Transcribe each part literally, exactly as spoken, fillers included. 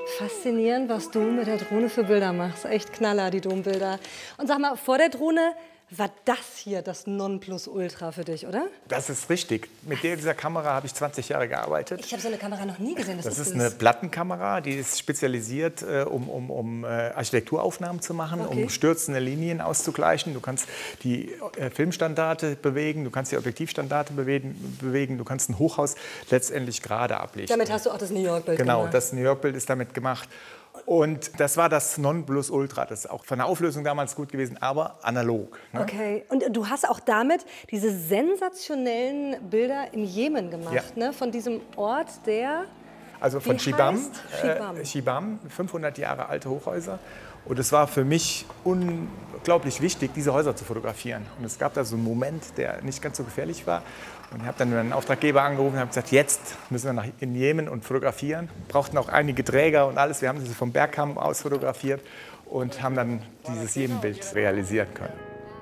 Faszinierend, was du mit der Drohne für Bilder machst. Echt Knaller, die Dombilder. Und sag mal, vor der Drohne war das hier das Nonplusultra für dich, oder? Das ist richtig. Mit der, dieser Kamera habe ich zwanzig Jahre gearbeitet. Ich habe so eine Kamera noch nie gesehen. Was das ist, ist das? eine Plattenkamera, die ist spezialisiert, äh, um, um, um äh, Architekturaufnahmen zu machen, Okay. um stürzende Linien auszugleichen. Du kannst die äh, Filmstandarte bewegen, du kannst die Objektivstandarte bewegen, bewegen, du kannst ein Hochhaus letztendlich gerade ablichten. Damit hast du auch das New York-Bild Genau, gemacht. das New York-Bild ist damit gemacht. Und das war das Nonplusultra. Das ist auch von der Auflösung damals gut gewesen, aber analog. Ne? Okay, und du hast auch damit diese sensationellen Bilder im Jemen gemacht, Ja. ne? Von diesem Ort, der... Also von Wie Shibam, heißt? Shibam. Äh, Shibam, fünfhundert Jahre alte Hochhäuser. Und es war für mich unglaublich wichtig, diese Häuser zu fotografieren. Und es gab da so einen Moment, der nicht ganz so gefährlich war. Und ich habe dann meinen Auftraggeber angerufen und habe gesagt, jetzt müssen wir nach in Jemen und fotografieren. Brauchten auch einige Träger und alles. Wir haben sie vom Bergkamm aus fotografiert und haben dann dieses Jemen-Bild realisieren können.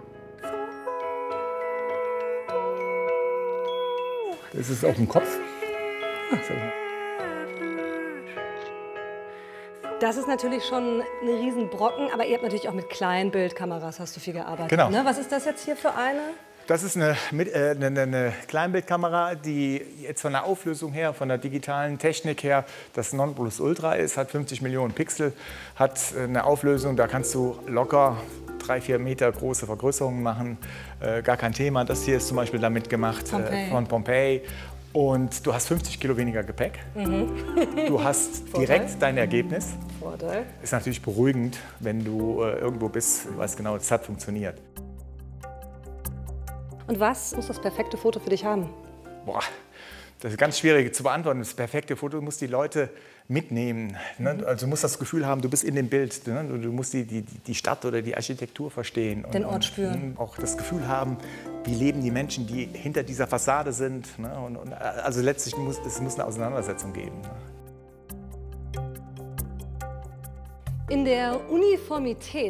Das ist auf dem Kopf. So. Das ist natürlich schon ein Riesenbrocken, aber ihr habt natürlich auch mit kleinen Bildkameras hast du viel gearbeitet. Genau. Ne? Was ist das jetzt hier für eine? Das ist eine, äh, eine, eine Kleinbildkamera, die jetzt von der Auflösung her, von der digitalen Technik her, das Nonplusultra ist, hat fünfzig Millionen Pixel, hat eine Auflösung, da kannst du locker drei, vier Meter große Vergrößerungen machen, äh, gar kein Thema. Das hier ist zum Beispiel damit gemacht Pompeii. Äh, von Pompeii. Und du hast fünfzig Kilo weniger Gepäck. Mhm. Du hast direkt dein Ergebnis. Vorteil. Ist natürlich beruhigend, wenn du äh, irgendwo bist und weißt genau, es hat funktioniert. Und was muss das perfekte Foto für dich haben? Boah, das ist ganz schwierig zu beantworten. Das perfekte Foto muss die Leute mitnehmen. Ne? Also du musst das Gefühl haben, du bist in dem Bild. Ne? Du musst die, die, die Stadt oder die Architektur verstehen. Den und, Ort spüren. Und auch das Gefühl haben, wie leben die Menschen, die hinter dieser Fassade sind. Ne? Und, und, also letztlich muss es muss eine Auseinandersetzung geben. Ne? In der Uniformität